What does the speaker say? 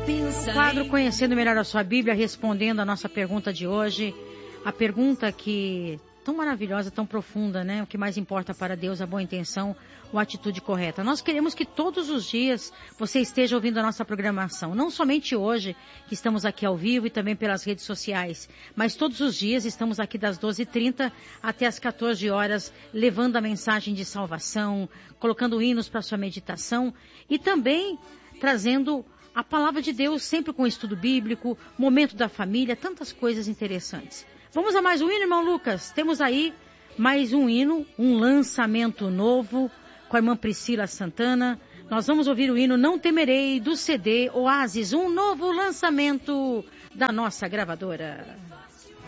Quadro Conhecendo Melhor a Sua Bíblia, respondendo a nossa pergunta de hoje. A pergunta que tão maravilhosa, tão profunda, né? O que mais importa para Deus, a boa intenção ou a atitude correta. Nós queremos que todos os dias você esteja ouvindo a nossa programação. Não somente hoje, que estamos aqui ao vivo e também pelas redes sociais, mas todos os dias estamos aqui das 12h30 até as 14 horas, levando a mensagem de salvação, colocando hinos para sua meditação e também trazendo a palavra de Deus, sempre com estudo bíblico, momento da família, tantas coisas interessantes. Vamos a mais um hino, irmão Lucas? Temos aí mais um hino, um lançamento novo com a irmã Priscila Santana. Nós vamos ouvir o hino Não Temerei, do CD Oasis, um novo lançamento da nossa gravadora.